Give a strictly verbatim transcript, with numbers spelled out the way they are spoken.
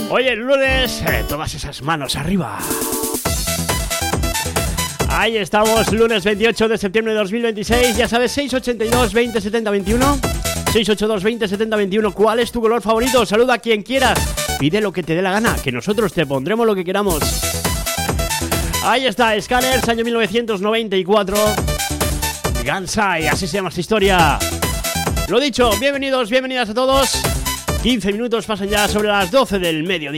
Oye, el lunes, eh, todas esas manos arriba. Ahí estamos, lunes veintiocho de septiembre de dos mil veintiséis. Ya sabes, seis ocho dos, veinte, setenta, veintiuno. seis ocho dos, veinte, setenta, veintiuno. ¿Cuál es tu color favorito? Saluda a quien quieras. Pide lo que te dé la gana, que nosotros te pondremos lo que queramos. Ahí está, Scanners, año mil novecientos noventa y cuatro. Gansai, así se llama esta historia. Lo dicho, bienvenidos, bienvenidas a todos. quince minutos pasan ya sobre las doce del mediodía.